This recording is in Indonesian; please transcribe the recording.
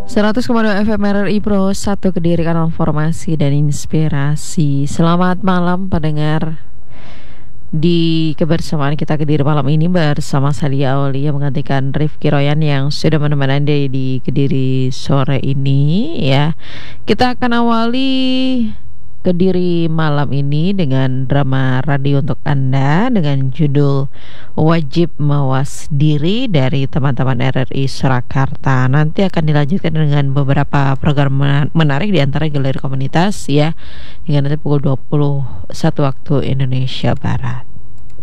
100,2 FM RRI Pro 1 Kediri, kanal informasi dan inspirasi. Selamat malam pendengar. Di kebersamaan kita Kediri malam ini bersama Sadia Aulia menggantikan Rifki Royan yang sudah menemani Anda di Kediri sore ini ya. Kita akan awali Kediri malam ini dengan drama radio untuk Anda dengan judul Wajib Mawas Diri dari teman-teman RRI Surakarta. Nanti akan dilanjutkan dengan beberapa program menarik di antara galeri komunitas ya, hingga nanti pukul 21 waktu Indonesia Barat.